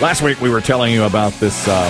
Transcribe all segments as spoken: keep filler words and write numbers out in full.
Last week we were telling you about this um,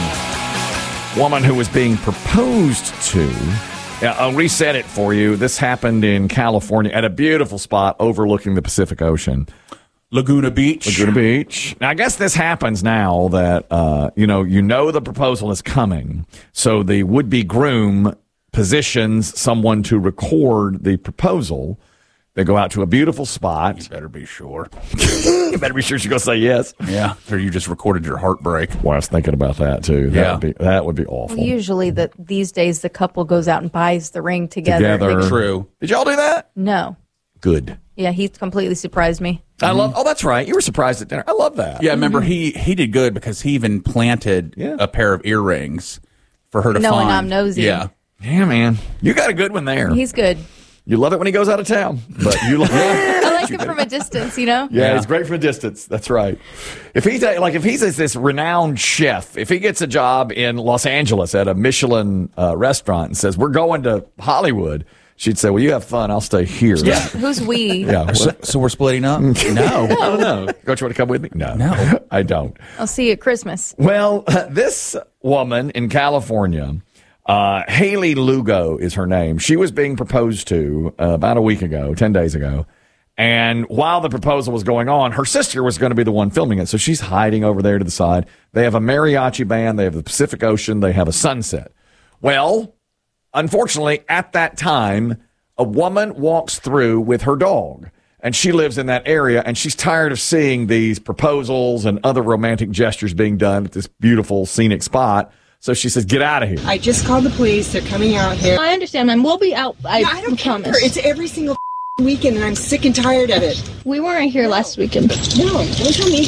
woman who was being proposed to. Yeah, I'll reset it for you. This happened in California at a beautiful spot overlooking the Pacific Ocean. Laguna Beach. Laguna Beach. Now, I guess this happens now that, uh, you know, you know the proposal is coming. So the would-be groom positions someone to record the proposal. They go out to a beautiful spot. You better be sure. You better be sure she's going to say yes. Yeah. Or you just recorded your heartbreak. Well, I was thinking about that, too. That Yeah. would be, that would be awful. Well, usually the, these days the couple goes out and buys the ring together. Together. True. Did y'all do that? No. Good. Yeah, he completely surprised me. I love. Oh, that's right. You were surprised at dinner. I love that. Yeah, remember, he, he did good because he even planted Yeah. a pair of earrings for her to Knowing find. I'm nosy. Yeah. Yeah, man. You got a good one there. He's good. You love it when he goes out of town, but you love. I like him from a distance, you know? Yeah, Yeah. he's great from a distance. That's right. If he's a, like if he's this, this renowned chef, if he gets a job in Los Angeles at a Michelin uh, restaurant and says we're going to Hollywood, she'd say, "Well, you have fun. I'll stay here." Yeah. Who's we? Yeah. So, so we're splitting up? No. I don't know. Don't you want to come with me? No. No. I don't. I'll see you at Christmas. Well, this woman in California, uh, Haley Lugo is her name. She was being proposed to uh, about a week ago, ten days ago. And while the proposal was going on, her sister was going to be the one filming it. So she's hiding over there to the side. They have a mariachi band. They have the Pacific Ocean. They have a sunset. Well, unfortunately, at that time, a woman walks through with her dog. And she lives in that area, and she's tired of seeing these proposals and other romantic gestures being done at this beautiful scenic spot. So she says, "Get out of here." I just called the police. They're coming out here. I understand, ma'am. We'll be out. I, Yeah, I don't promise. care. It's every single weekend, and I'm sick and tired of it. We weren't here last weekend. No, don't tell me to.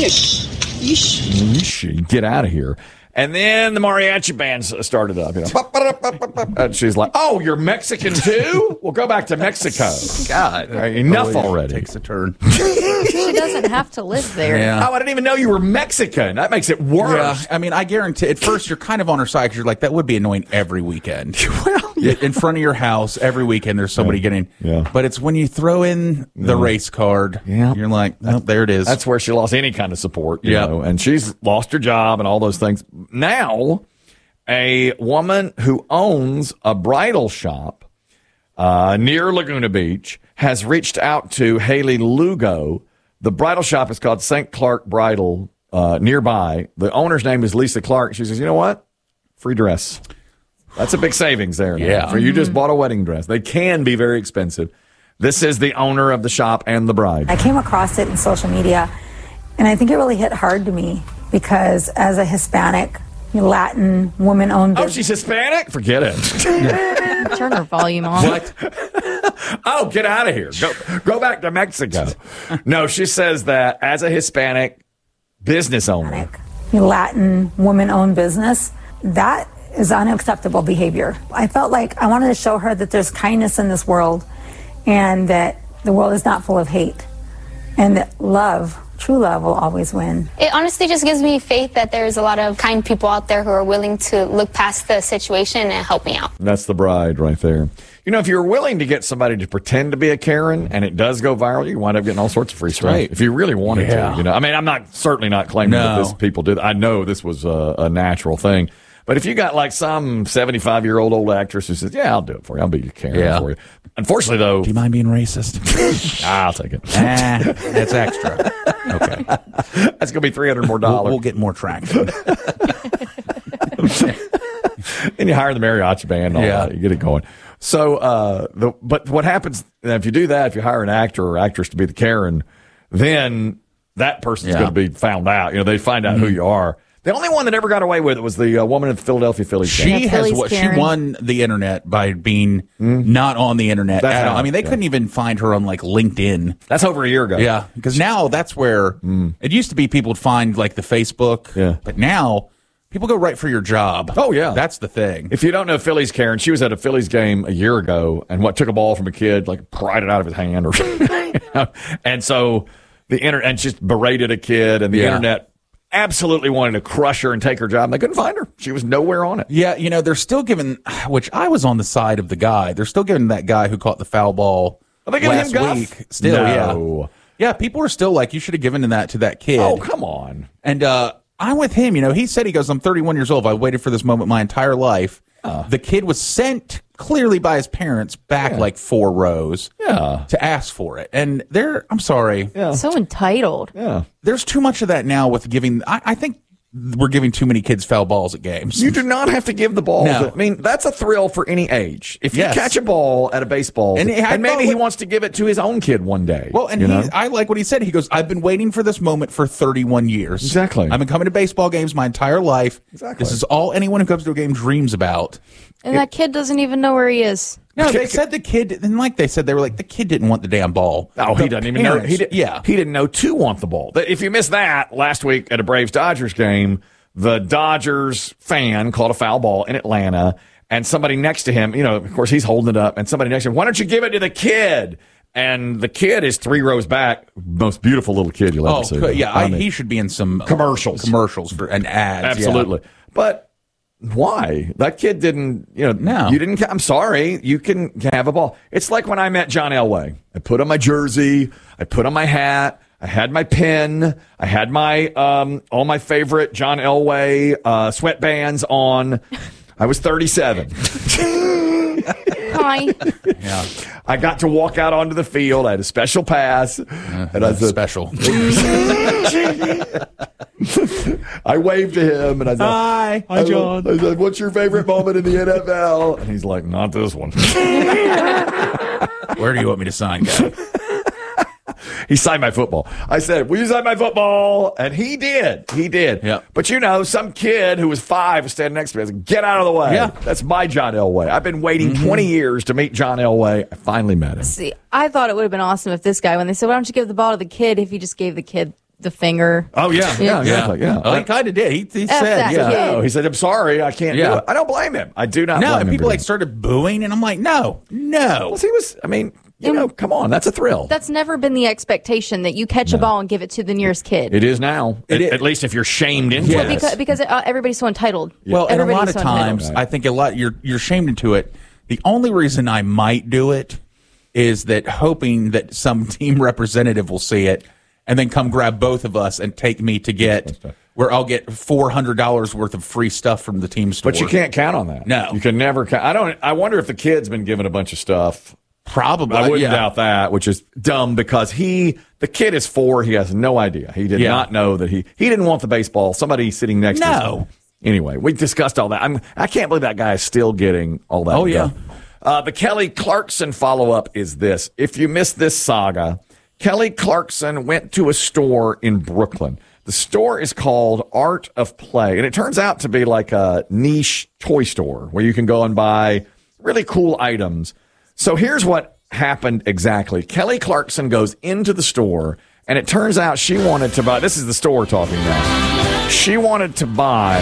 Yeesh. Yeesh, get out of here. And then the mariachi band started up. You know, and she's like, "Oh, you're Mexican too? Well, go back to Mexico." God. All right, enough Oh, yeah. already. Takes a turn. She doesn't have to live there. Yeah. Oh, I didn't even know you were Mexican. That makes it worse. Yeah, I mean, I guarantee at first you're kind of on her side because you're like, that would be annoying every weekend. Well, yeah. In front of your house, every weekend there's somebody Yeah. getting. Yeah. But it's when you throw in the Yeah. race card, Yeah. you're like, oh, there it is. That's where she lost any kind of support, you Yeah. know, and she's lost her job and all those things. Now, a woman who owns a bridal shop uh, near Laguna Beach has reached out to Haley Lugo. The bridal shop is called Saint Clark Bridal uh, nearby. The owner's name is Lisa Clark. She says, "You know what? Free dress. That's a big savings there. now. Yeah. For you just bought a wedding dress. They can be very expensive." This is the owner of the shop and the bride. I came across it in social media, and I think it really hit hard to me because as a Hispanic, Latin, woman-owned Oh, business, she's Hispanic? Forget it. Turn her volume on. What? Oh, get out of here. Go go back to Mexico. No, she says that as a Hispanic business owner. Latin, woman-owned business, that is unacceptable behavior. I felt like I wanted to show her that there's kindness in this world and that the world is not full of hate and that love, true love, will always win. It honestly just gives me faith that there's a lot of kind people out there who are willing to look past the situation and help me out. That's the bride right there. You know, if you're willing to get somebody to pretend to be a Karen and it does go viral, you wind up getting all sorts of free stuff. right. If you really wanted Yeah. to, you know. I mean, I'm not certainly not claiming that No. this people did. I know this was a, a natural thing. But if you got like some seventy-five-year-old old actress who says, "Yeah, I'll do it for you. I'll be your Karen Yeah. for you." Unfortunately, though, Do you mind being racist? I'll take it. Ah, that's extra. Okay. That's going to be three hundred more We'll, dollars. we'll get more traction. And you hire the mariachi band and all Yeah. that. You get it going. So, uh, the, but what happens if you do that, if you hire an actor or actress to be the Karen, then that person's Yeah. going to be found out. You know, they find out who you are. The only one that ever got away with it was the uh, woman at the Philadelphia Phillies. She Yeah, has Philly's what she Karen. won the internet by being not on the internet That's at all. how- I mean, they yeah. couldn't even find her on like LinkedIn. That's over a year ago. Yeah, because now that's where it used to be. People would find like the Facebook. Yeah. but now people go right for your job. Oh, yeah. that's the thing. If you don't know Phillies Karen, she was at a Phillies game a year ago and what took a ball from a kid, like pried it out of his hand or something. You know? And so the internet, and just berated a kid, and the Yeah. internet absolutely wanted to crush her and take her job. And they couldn't find her. She was nowhere on it. Yeah, you know, they're still giving, which I was on the side of the guy. They're still giving that guy who caught the foul ball Are they giving last him guff? week. Still, No. yeah. Yeah, people are still like, you should have given that to that kid. Oh, come on. And uh, I'm with him. You know, he said, he goes, I'm thirty-one years old. I waited for this moment my entire life. Uh, the kid was sent clearly by his parents back yeah. like four rows yeah. to ask for it. And they're, I'm sorry. Yeah. So entitled. Yeah. There's too much of that now with giving, I, I think we're giving too many kids foul balls at games. You do not have to give the ball. No. I mean, that's a thrill for any age. If you Yes. catch a ball at a baseball, And and, I maybe thought he what- wants to give it to his own kid one day. Well, and you he, know? I like what he said. He goes, I've been waiting for this moment for thirty-one years. Exactly. I've been coming to baseball games my entire life. Exactly. This is all anyone who comes to a game dreams about. And that kid doesn't even know where he is. No, they said the kid, and like they said, they were like, the kid didn't want the damn ball. Oh, The he doesn't even know. parents- He did, yeah. he didn't know to want the ball. If you missed that last week at a Braves Dodgers game, the Dodgers fan called a foul ball in Atlanta, and somebody next to him, you know, of course, he's holding it up, and somebody next to him, why don't you give it to the kid? And the kid is three rows back, most beautiful little kid you'll ever Oh, see. good. yeah. I I, mean, he should be in some uh, Commercials. commercials for and ads. yeah. absolutely. But why? That kid didn't, you know, No. you didn't, I'm sorry, you can have a ball. It's like when I met John Elway. I put on my jersey, I put on my hat, I had my pin, I had my, um, all my favorite John Elway, uh, sweatbands on. I was thirty-seven. Hi. Yeah. I got to walk out onto the field. I had a special pass. Uh, and I said, special. I waved to him and I said, Hi. Hi, I- John. I said, what's your favorite moment in the N F L? And he's like, not this one. Where do you want me to sign, guy? He signed my football. I said, will you sign my football? And he did. He did. Yep. But you know, some kid who was five was standing next to me. I said, get out of the way. Yeah. That's my John Elway. I've been waiting Mm-hmm. twenty years to meet John Elway. I finally met him. See, I thought it would have been awesome if this guy, when they said, why don't you give the ball to the kid, if he just gave the kid the finger. Oh, yeah. Yeah. Yeah. Yeah. yeah. Oh, he kind of did. He, he F said, that yeah. kid. No, he said, I'm sorry. I can't Yeah. do it. I don't blame him. I do not No, blame and him. people for like that. started booing, and I'm like, no, no. Well, he was, I mean, you know, come on. That's a thrill. That's never been the expectation that you catch a ball and give it to the nearest kid. It is now. It at, is. at least if you're shamed into Yes. it. because because uh, everybody's so entitled. Well, and a Everybody's lot of so entitled. times, Right. I think a lot you're you're shamed into it. The only reason I might do it is that hoping that some team representative will see it and then come grab both of us and take me to get where I'll get four hundred dollars worth of free stuff from the team store. But you can't count on that. No. You can never count. I don't, I wonder if the kid's been given a bunch of stuff. probably. I wouldn't yeah. doubt that, which is dumb because he, the kid is four. He has no idea. He did Yeah. not know that he, he didn't want the baseball. Somebody sitting next to No. him. Anyway, we discussed all that. I'm, I can't believe that guy is still getting all that. Oh, yeah. stuff. Uh, the Kelly Clarkson follow up is this. If you missed this saga, Kelly Clarkson went to a store in Brooklyn. The store is called Art of Play, and it turns out to be like a niche toy store where you can go and buy really cool items. So here's what happened exactly. Kelly Clarkson goes into the store, and it turns out she wanted to buy, this is the store talking now. She wanted to buy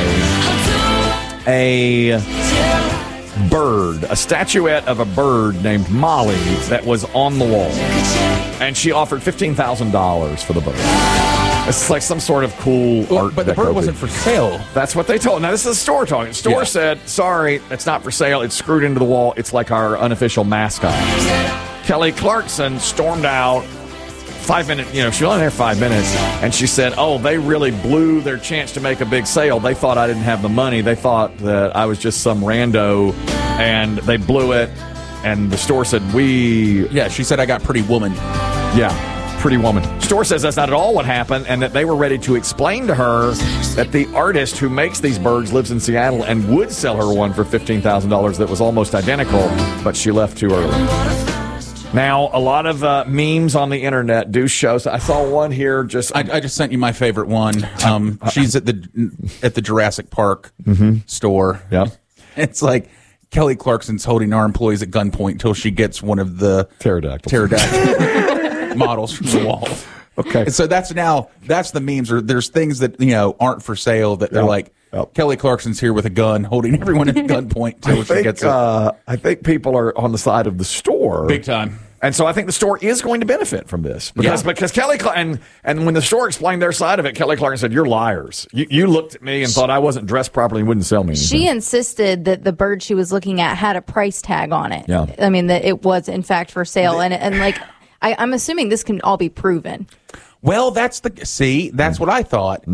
a bird, a statuette of a bird named Molly that was on the wall. And she offered fifteen thousand dollars for the bird. It's like some sort of cool Well, art but the deco bird wasn't thing. for sale. That's what they told. Now, this is the store talking. The store Yeah. said, sorry, it's not for sale. It's screwed into the wall. It's like our unofficial mascot. Kelly Clarkson stormed out. Five minutes, you know, she was only there five minutes, and she said, oh, they really blew their chance to make a big sale. They thought I didn't have the money. They thought that I was just some rando, and they blew it. And the store said, we, Yeah, she said I got Pretty Woman. yeah, pretty woman. Store says that's not at all what happened, and that they were ready to explain to her that the artist who makes these birds lives in Seattle and would sell her one for fifteen thousand dollars that was almost identical, but she left too early. Now, a lot of uh, memes on the internet do show. So I saw one here just. I, I just sent you my favorite one. Um, she's at the at the Jurassic Park store. Yeah. It's like Kelly Clarkson's holding our employees at gunpoint until she gets one of the Pterodactyls. pterodactyl models from the wall. Okay. And so that's now that's the memes. Or there's things that you know aren't for sale that they're Yep. like Yep. Kelly Clarkson's here with a gun, holding everyone at gunpoint until I she think, gets it. uh, I think people are on the side of the store. Big time. And so I think the store is going to benefit from this because Yeah. because Kelly Cl- and and when the store explained their side of it, Kelly Clarkson said, "You're liars. You, you looked at me and thought I wasn't dressed properly and wouldn't sell me anything." She insisted that the bird she was looking at had a price tag on it. Yeah. I mean, that it was, in fact, for sale. And, and like, I, I'm assuming this can all be proven. Well, that's the see. That's what I thought. Mm-hmm.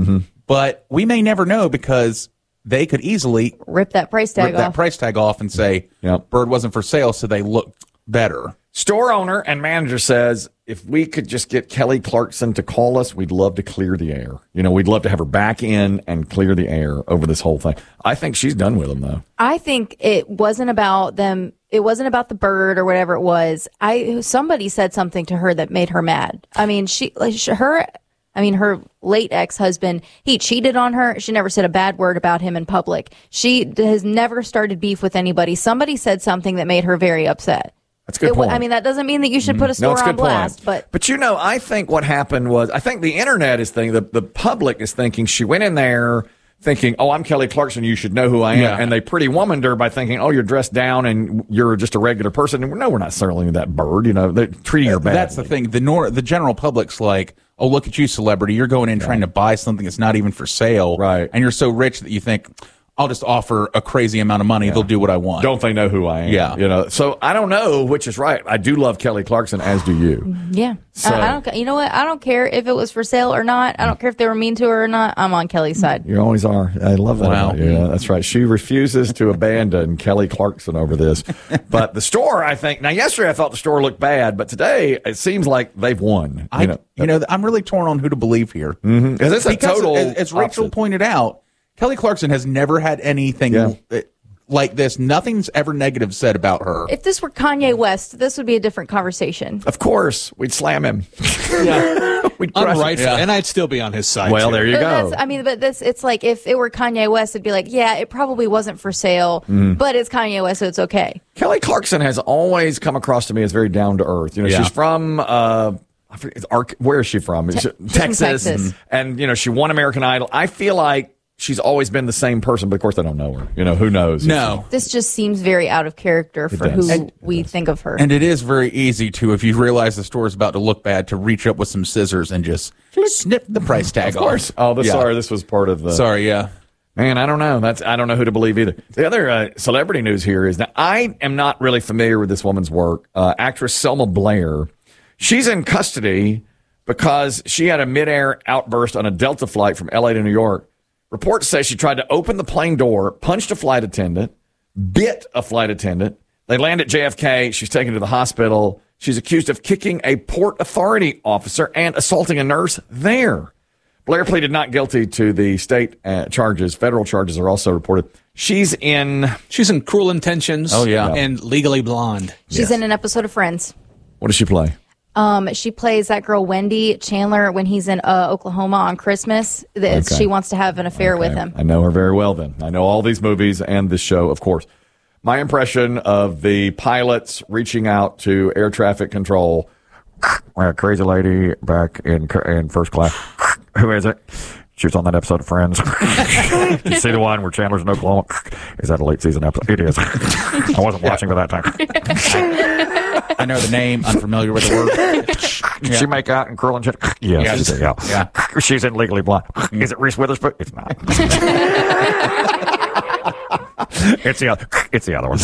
But we may never know because they could easily Rip that price tag rip that off. price tag off and say, Yep. Bird wasn't for sale, so they look better. Store owner and manager says, if we could just get Kelly Clarkson to call us, we'd love to clear the air. You know, we'd love to have her back in and clear the air over this whole thing. I think she's done with them, though. I think it wasn't about them. It wasn't about the bird or whatever it was. I somebody said something to her that made her mad. I mean, she, like, she- her, I mean, her late ex-husband, he cheated on her. She never said a bad word about him in public. She has never started beef with anybody. Somebody said something that made her very upset. That's a good It- point. I mean, that doesn't mean that you should put a No, store it's a on good point. blast, but But you know, I think what happened was, I think the internet is thinking, the, the public is thinking she went in there thinking, oh, I'm Kelly Clarkson, you should know who I am. Yeah. And they pretty womaned her by thinking, oh, you're dressed down and you're just a regular person. And no, we're not selling that bird. You know, they're treating her bad. That's the thing. The nor- the general public's like, oh, look at you, celebrity. You're going in trying to buy something that's not even for sale. Right. And you're so rich that you think, I'll just offer a crazy amount of money. They'll do what I want. Don't they know who I am? Yeah. You know, so I don't know which is right. I do love Kelly Clarkson, as do you. yeah. So- I, I don't. ca- You know what? I don't care if it was for sale or not. I don't care if they were mean to her or not. I'm on Kelly's side. You always are. I love that. Wow. About you. Yeah, that's right. She refuses to abandon Kelly Clarkson over this. But the store, I think, now yesterday I thought the store looked bad, but today it seems like they've won. I, You know, you know, I'm really torn on who to believe here. mm-hmm. It's a Because, total. as, as Rachel opposite. pointed out, Kelly Clarkson has never had anything Yeah. uh, like this. Nothing's ever negative said about her. If this were Kanye West, this would be a different conversation. Of course, we'd slam him. Yeah. We'd crush him. Unrightful. And I'd still be on his side. Well, too. there you But go. that's, I mean, but this, it's like if it were Kanye West, it'd be like, yeah, it probably wasn't for sale, Mm. but it's Kanye West, so it's okay. Kelly Clarkson has always come across to me as very down to earth. You know, Yeah. she's from uh, I forget, it's Arc- where is she from? Is Te- it she's from Texas, Texas. and you know she won American Idol. I feel like she's always been the same person, but of course I don't know her. You know, who knows? No. This just seems very out of character for does. who And- we think of her. And it is very easy to, if you realize the store is about to look bad, to reach up with some scissors and just snip the price tag Of course. off. Oh, this, Yeah. sorry, this was part of the. Sorry, yeah. Man, I don't know. That's I don't know who to believe either. The other uh, celebrity news here is that I am not really familiar with this woman's work. Uh, actress Selma Blair, she's in custody because she had a midair outburst on a Delta flight from L A to New York. Reports say she tried to open the plane door, punched a flight attendant, bit a flight attendant. They land at J F K. She's taken to the hospital. She's accused of kicking a Port Authority officer and assaulting a nurse there. Blair pleaded not guilty to the state uh, charges. Federal charges are also reported. She's in. She's in Cruel Intentions. Oh, yeah. And Legally Blonde. She's in an episode of Friends. What does she play? Um, she plays that girl Wendy Chandler when he's in uh, Oklahoma on Christmas. That Okay. she wants to have an affair with Okay. him. I know her very well then. I know all these movies and this show, of course. My impression of the pilots reaching out to air traffic control. A crazy lady back in in first class. Who is it? She was on that episode of Friends. You see the one where Chandler's in Oklahoma? Is that a late season episode? It is. I wasn't watching by that time. I know the name, unfamiliar with the word. Did she make out in Cruel Intentions? Yes, Yes. she did, yeah. Yeah. She's in Legally Blonde. Is it Reese Witherspoon? It's not. it's the other. It's the other one.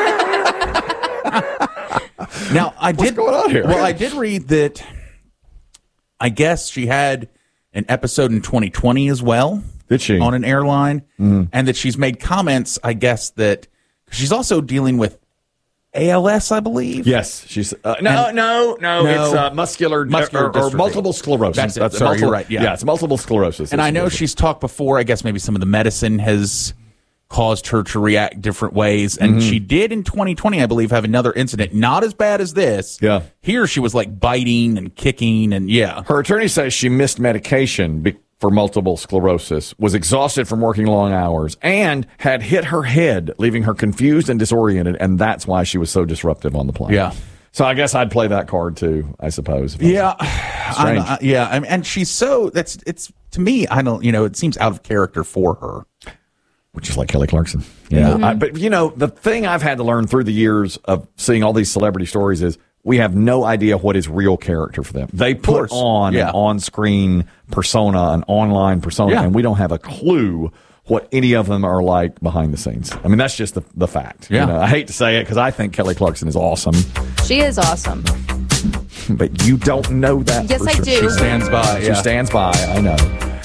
Now, I did. going on here? Well, I did read that. I guess she had an episode in twenty twenty as well. Did she? On an airline, and that she's made comments. I guess that she's also dealing with A L S, I believe. Yes, she's uh, no, And- no, no, No. It's uh, muscular, Muscular or, or dystrophy. multiple sclerosis. That's it. Sorry, multiple, you're right, yeah. yeah, it's multiple sclerosis. And I know she's talked before. I guess maybe some of the medicine has caused her to react different ways. And she did in twenty twenty, I believe, have another incident, not as bad as this. Yeah. Here she was like biting and kicking, and yeah. Her attorney says she missed medication be- for multiple sclerosis, was exhausted from working long hours, and had hit her head, leaving her confused and disoriented, and that's why she was so disruptive on the plane. Yeah. So I guess I'd play that card too, I suppose. if I was- Yeah, Strange. I'm- uh, yeah, I mean, and she's so that's it's to me. I don't, you know, it seems out of character for her. Which is like Kelly Clarkson. Yeah. I, but, you know, the thing I've had to learn through the years of seeing all these celebrity stories is we have no idea what is real character for them. They put course. on Yeah. an on-screen persona, an online persona, Yeah. and we don't have a clue what any of them are like behind the scenes. I mean, that's just the, the fact. Yeah. You know, I hate to say it because I think Kelly Clarkson is awesome, She is awesome. but you don't know that Yes, for I sure. do. She stands by. She Yeah. stands by, I know.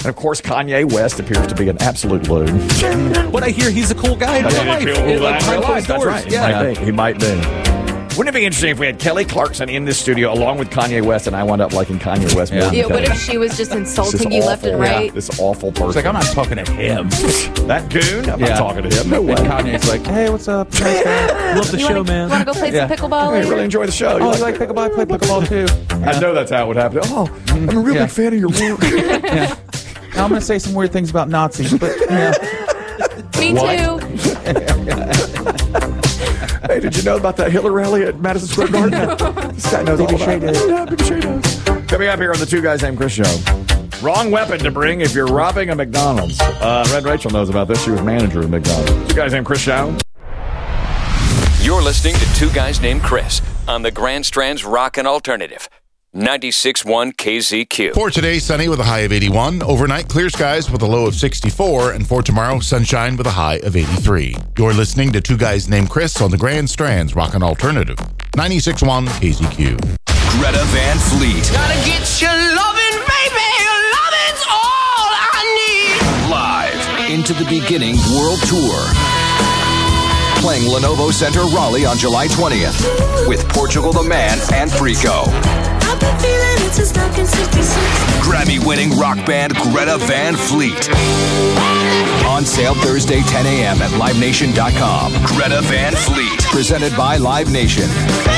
And, of course, Kanye West appears to be an absolute loon. What I hear, he's a cool guy in real life. Cool Like, guy in real behind life. closed That's doors. right. Yeah. He might be. He might be. Wouldn't it be interesting if we had Kelly Clarkson in this studio along with Kanye West, and I wound up liking Kanye West more Yeah. than Yeah, what Kelly? if she was just This insulting you left and awful- right? yeah, this awful person. It's like, I'm not talking to him. that goon? I'm Yeah. not talking to him. No way. And Kanye's like, hey, what's up? Nice guy. Love the You show, wanna, man. Want to go play Yeah. some pickleball I later? really enjoy the show. Oh, You you like pickleball? I play pickleball too. I know that's how it would happen. Oh, I'm a real Yeah. big fan of your work. Yeah. Now I'm going to say some weird things about Nazis, but yeah. Me What? too. Hey, did you know about that Hitler rally at Madison Square Garden? This guy knows all about it. Yeah, Baby Shay knows. Coming up here on the Two Guys Named Chris show. Wrong weapon to bring if you're robbing a McDonald's. Uh, Red Rachel knows about this. She was manager of McDonald's. Two Guys Named Chris show. You're listening to Two Guys Named Chris on the Grand Strand's Rockin' Alternative. ninety-six point one K Z Q. For today, sunny with a high of eighty-one. Overnight, clear skies with a low of sixty-four. And for tomorrow, sunshine with a high of eighty-three. You're listening to Two Guys Named Chris on the Grand Strand's Rockin' Alternative. ninety-six point one K Z Q. Greta Van Fleet. Gotta get your loving, baby. Your loving's all I need. Live into the beginning world tour. Playing Lenovo Center Raleigh on July twentieth with Portugal the Man and Frico. I've been feeling it since nineteen sixty-six. Grammy-winning rock band Greta Van Fleet. On sale Thursday, ten a.m. at live nation dot com. Greta Van Fleet. Presented by Live Nation.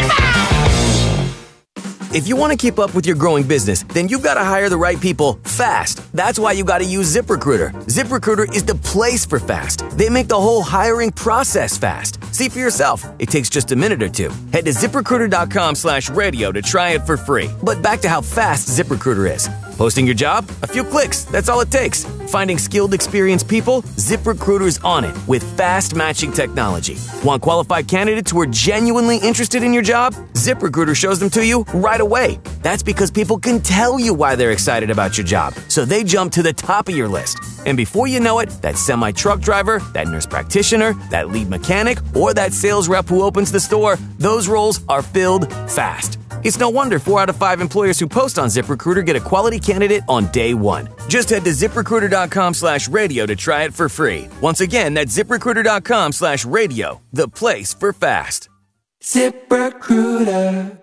If you want to keep up with your growing business, then you've got to hire the right people fast. That's why you got to use ZipRecruiter. ZipRecruiter is the place for fast. They make the whole hiring process fast. See for yourself. It takes just a minute or two. Head to ZipRecruiter.com slash radio to try it for free. But back to how fast ZipRecruiter is. Posting your job? A few clicks. That's all it takes. Finding skilled, experienced people? ZipRecruiter's on it with fast matching technology. Want qualified candidates who are genuinely interested in your job? ZipRecruiter shows them to you right away. That's because people can tell you why they're excited about your job, so they jump to the top of your list. And before you know it, that semi-truck driver, that nurse practitioner, that lead mechanic, or that sales rep who opens the store, those roles are filled fast. It's no wonder four out of five employers who post on ZipRecruiter get a quality candidate on day one. Just head to ZipRecruiter.com slash radio to try it for free. Once again, that's ZipRecruiter.com slash radio, the place for fast. ZipRecruiter.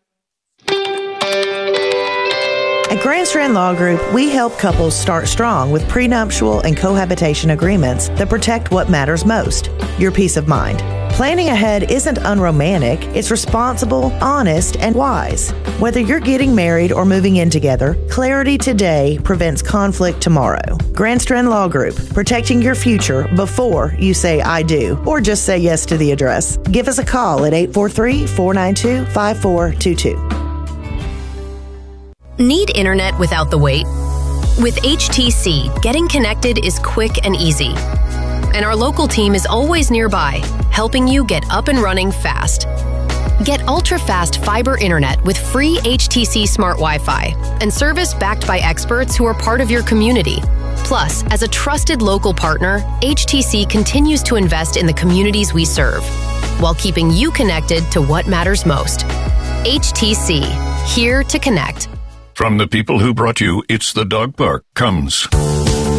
At Grand Strand Law Group, we help couples start strong with prenuptial and cohabitation agreements that protect what matters most, your peace of mind. Planning ahead isn't unromantic, it's responsible, honest, and wise. Whether you're getting married or moving in together, clarity today prevents conflict tomorrow. Grand Strand Law Group, protecting your future before you say I do, or just say yes to the address. Give us a call at eight four three, four nine two, five four two two. Need internet without the wait? With H T C, getting connected is quick and easy. And our local team is always nearby, helping you get up and running fast. Get ultra-fast fiber internet with free H T C Smart Wi-Fi and service backed by experts who are part of your community. Plus, as a trusted local partner, H T C continues to invest in the communities we serve, while keeping you connected to what matters most. H T C, here to connect. From the people who brought you It's the Dog Park comes